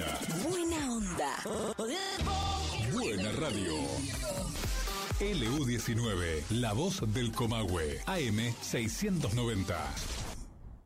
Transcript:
buena. Buena onda. Buena radio. LU19, la voz del Comahue. AM 690.